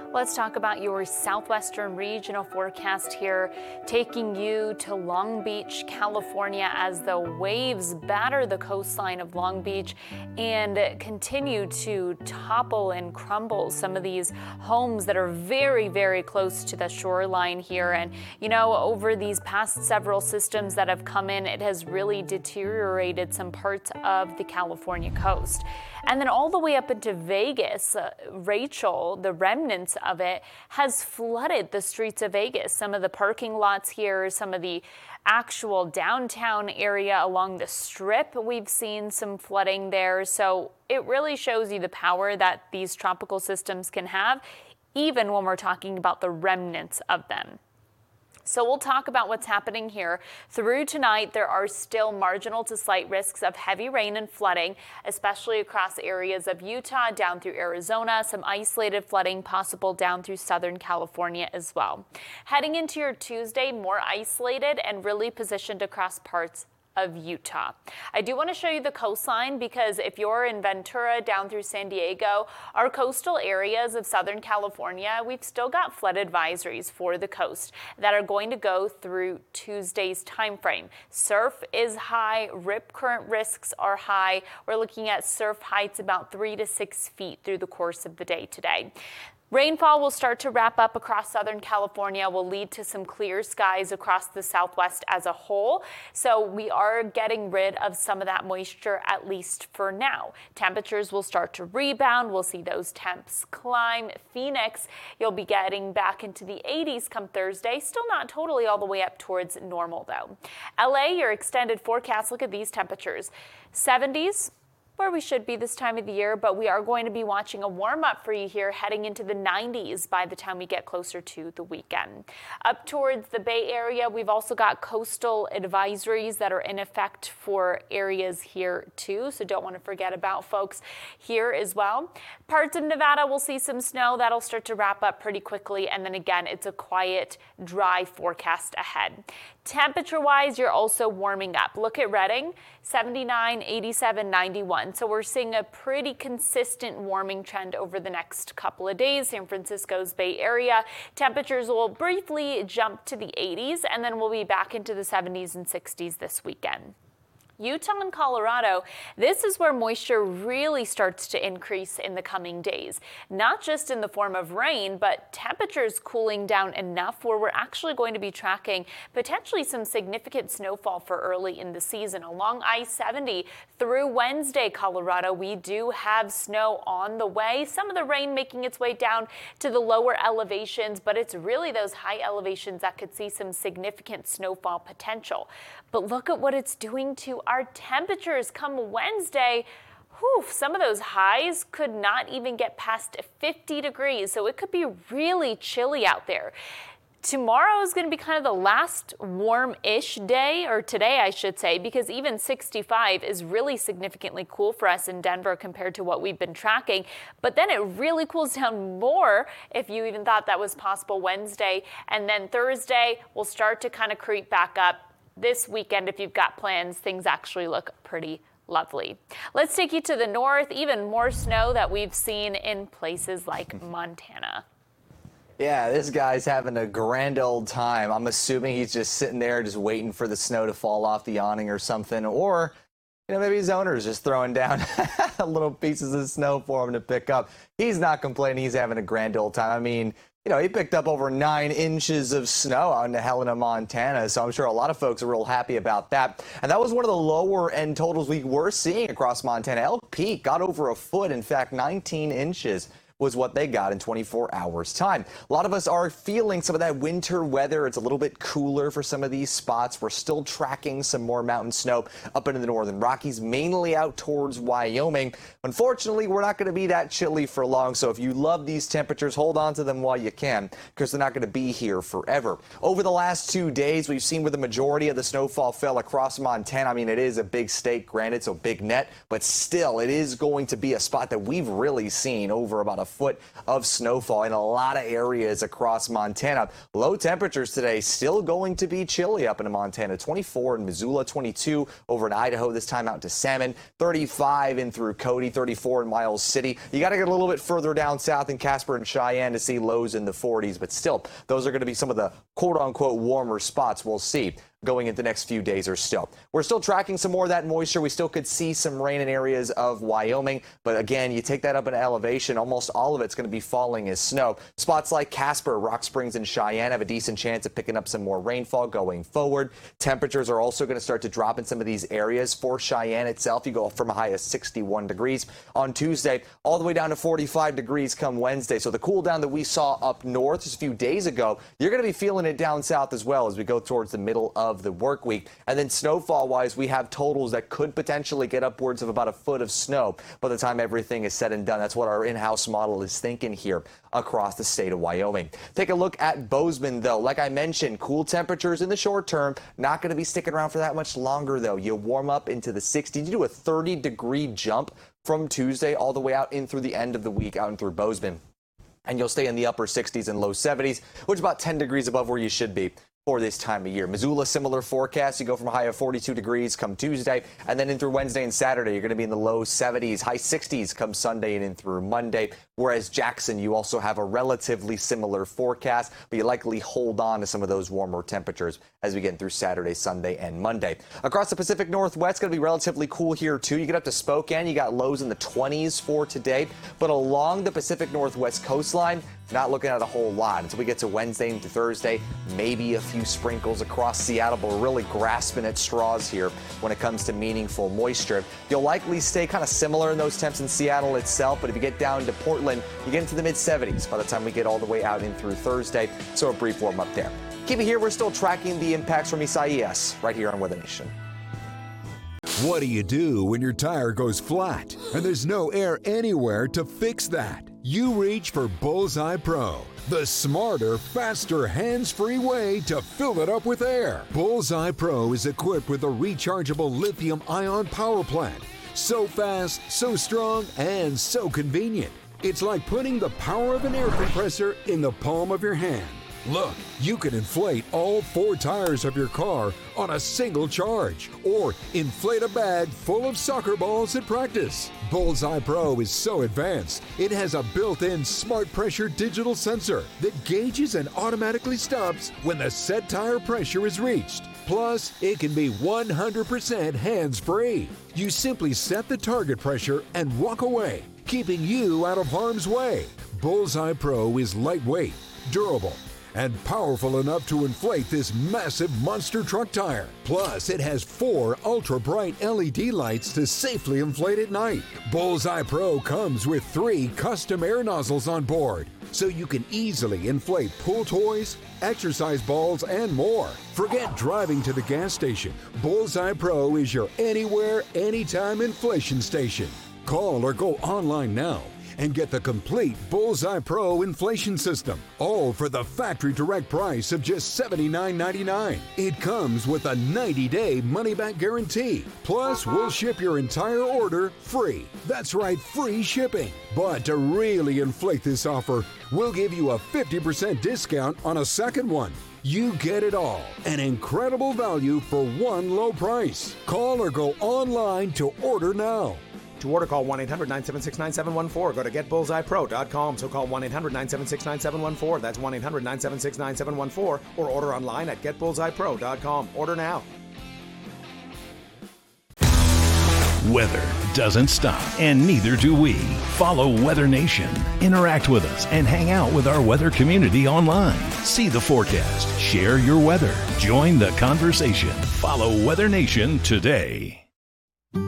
Let's talk about your southwestern regional forecast here, taking you to Long Beach, California, as the waves batter the coastline of Long Beach and continue to topple and crumble some of these homes that are very, very close to the shoreline here. And, you know, over these past several systems that have come in, it has really deteriorated some parts of the California coast. And then all the way up into Vegas, Rachel, the remnants of it, has flooded the streets of Vegas. Some of the parking lots here, some of the actual downtown area along the Strip, we've seen some flooding there. So it really shows you the power that these tropical systems can have, even when we're talking about the remnants of them. So we'll talk about what's happening here. Through tonight, there are still marginal to slight risks of heavy rain and flooding, especially across areas of Utah, down through Arizona, some isolated flooding possible down through Southern California as well. Heading into your Tuesday, more isolated and really positioned across parts of Utah. I do want to show you the coastline because if you're in Ventura down through San Diego, our coastal areas of Southern California, we've still got flood advisories for the coast that are going to go through Tuesday's time frame. Surf is high, rip current risks are high. We're looking at surf heights about 3 to 6 feet through the course of the day today. Rainfall will start to wrap up across Southern California, will lead to some clear skies across the Southwest as a whole. So we are getting rid of some of that moisture, at least for now. Temperatures will start to rebound. We'll see those temps climb. Phoenix, you'll be getting back into the 80s come Thursday. Still not totally all the way up towards normal, though. LA, your extended forecast, look at these temperatures. 70s. Where we should be this time of the year, but we are going to be watching a warm up for you here heading into the 90s by the time we get closer to the weekend. Up towards the Bay Area, we've also got coastal advisories that are in effect for areas here too, so don't want to forget about folks here as well. Parts of Nevada will see some snow that'll start to wrap up pretty quickly, and then again, it's a quiet, dry forecast ahead. Temperature-wise, you're also warming up. Look at Redding, 79, 87, 91. So we're seeing a pretty consistent warming trend over the next couple of days. San Francisco's Bay Area, temperatures will briefly jump to the 80s, and then we'll be back into the 70s and 60s this weekend. Utah and Colorado, this is where moisture really starts to increase in the coming days, not just in the form of rain, but temperatures cooling down enough where we're actually going to be tracking potentially some significant snowfall for early in the season. Along I-70 through Wednesday, Colorado, we do have snow on the way. Some of the rain making its way down to the lower elevations, but it's really those high elevations that could see some significant snowfall potential. But look at what it's doing to our temperatures come Wednesday. Whew, some of those highs could not even get past 50 degrees, so it could be really chilly out there. Tomorrow is going to be kind of the last warm-ish day, or today I should say, because even 65 is really significantly cool for us in Denver compared to what we've been tracking. But then it really cools down more if you even thought that was possible Wednesday. And then Thursday will start to kind of creep back up. This weekend, if you've got plans, things actually look pretty lovely. Let's take you to the north, even more snow that we've seen in places like Montana. Yeah, this guy's having a grand old time. I'm assuming he's just sitting there just waiting for the snow to fall off the awning or something. Or, you know, maybe his owner's just throwing down little pieces of snow for him to pick up. He's not complaining. He's having a grand old time. I mean, you know, he picked up over 9 inches of snow out in Helena, Montana, so I'm sure a lot of folks are real happy about that. And that was one of the lower end totals we were seeing across Montana. Elk Peak got over a foot, in fact, 19 inches. Was what they got in 24 hours time. A lot of us are feeling some of that winter weather. It's a little bit cooler for some of these spots. We're still tracking some more mountain snow up into the northern Rockies, mainly out towards Wyoming. Unfortunately, we're not going to be that chilly for long. So if you love these temperatures, hold on to them while you can, because they're not going to be here forever. Over the last 2 days, we've seen where the majority of the snowfall fell across Montana. I mean, it is a big state, granted, so big net, but still, it is going to be a spot that we've really seen over about a foot of snowfall in a lot of areas across Montana. Low temperatures today, still going to be chilly up in Montana. 24 in Missoula, 22 over in Idaho, this time out to Salmon, 35 in through Cody, 34 in Miles City. You got to get a little bit further down south in Casper and Cheyenne to see lows in the 40s, but still, those are going to be some of the quote-unquote warmer spots we'll see going into the next few days or so. We're still tracking some more of that moisture. We still could see some rain in areas of Wyoming, but again, you take that up in elevation, almost all of it's going to be falling as snow. Spots like Casper, Rock Springs, and Cheyenne have a decent chance of picking up some more rainfall going forward. Temperatures are also going to start to drop in some of these areas. For Cheyenne itself, you go from a high of 61 degrees on Tuesday all the way down to 45 degrees come Wednesday. So the cool down that we saw up north just a few days ago, you're going to be feeling it down south as well as we go towards the middle of the work week. And then snowfall wise, we have totals that could potentially get upwards of about a foot of snow by the time everything is said and done. That's what our in-house model is thinking here across the state of Wyoming. Take a look at Bozeman, though. Like I mentioned, cool temperatures in the short term, not going to be sticking around for that much longer, though. You warm up into the 60s. You do a 30-degree jump from Tuesday all the way out in through the end of the week out and through Bozeman. And you'll stay in the upper 60s and low 70s, which is about 10 degrees above where you should be for this time of year. Missoula, similar forecast. You go from a high of 42 degrees come Tuesday, and then in through Wednesday and Saturday, you're going to be in the low 70s, high 60s come Sunday and in through Monday. Whereas Jackson, you also have a relatively similar forecast, but you likely hold on to some of those warmer temperatures as we get through Saturday, Sunday, and Monday. Across the Pacific Northwest, it's going to be relatively cool here, too. You get up to Spokane, you got lows in the 20s for today, but along the Pacific Northwest coastline, not looking at a whole lot until we get to Wednesday into Thursday. Maybe a few sprinkles across Seattle, but we're really grasping at straws here when it comes to meaningful moisture. You'll likely stay kind of similar in those temps in Seattle itself, but if you get down to Portland, you get into the mid-70s by the time we get all the way out in through Thursday. So a brief warm up there. Keep it here. We're still tracking the impacts from Isaias right here on Weather Nation. What do you do when your tire goes flat and there's no air anywhere to fix that? You reach for Bullseye Pro, the smarter, faster, hands-free way to fill it up with air. Bullseye Pro is equipped with a rechargeable lithium-ion power plant. So fast, so strong, and so convenient. It's like putting the power of an air compressor in the palm of your hand. Look, you can inflate all 4 tires of your car on a single charge, or inflate a bag full of soccer balls at practice. Bullseye Pro is so advanced, it has a built-in smart pressure digital sensor that gauges and automatically stops when the set tire pressure is reached. Plus, it can be 100% hands-free. You simply set the target pressure and walk away, keeping you out of harm's way. Bullseye Pro is lightweight, durable, and powerful enough to inflate this massive monster truck tire. Plus, it has 4 ultra-bright LED lights to safely inflate at night. Bullseye Pro comes with 3 custom air nozzles on board, so you can easily inflate pool toys, exercise balls, and more. Forget driving to the gas station. Bullseye Pro is your anywhere, anytime inflation station. Call or go online now and get the complete Bullseye Pro inflation system, all for the factory direct price of just $79.99. It comes with a 90-day money-back guarantee. Plus, we'll ship your entire order free. That's right, free shipping. But to really inflate this offer, we'll give you a 50% discount on a second one. You get it all. An incredible value for one low price. Call or go online to order now. To order, call 1-800-976-9714. Go to getbullseyepro.com. So call 1-800-976-9714. That's 1-800-976-9714. Or order online at getbullseyepro.com. Order now. Weather doesn't stop, and neither do we. Follow Weather Nation. Interact with us and hang out with our weather community online. See the forecast. Share your weather. Join the conversation. Follow Weather Nation today.